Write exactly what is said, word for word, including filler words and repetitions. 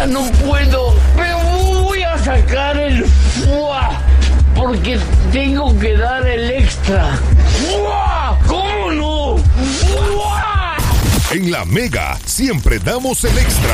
No puedo, pero voy a sacar el fuá, porque tengo que dar el extra. ¡Fuá! ¿Cómo no? ¡Fuá! En La Mega siempre damos el extra.